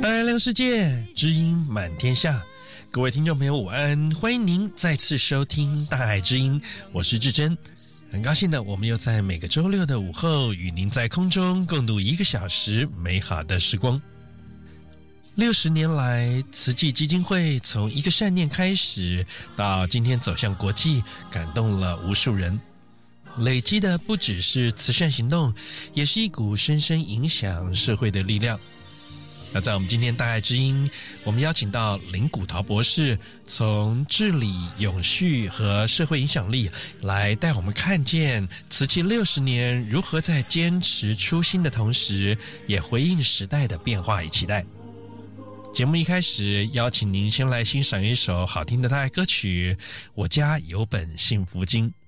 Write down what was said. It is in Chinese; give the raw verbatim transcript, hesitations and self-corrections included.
大爱亮世界，知音满天下。各位听众朋友午安，欢迎您再次收听大爱之音，我是志珍。很高兴的，我们又在每个周六的午后与您在空中共度一个小时美好的时光。六十年来，慈济基金会从一个善念开始，到今天走向国际，感动了无数人。累积的不只是慈善行动，也是一股深深影响社会的力量。那在我们今天大爱之音，我们邀请到林古陶博士，从治理、永续和社会影响力来带我们看见慈济六十年如何在坚持初心的同时，也回应时代的变化与期待。节目一开始，邀请您先来欣赏一首好听的大爱歌曲《我家有本幸福经》。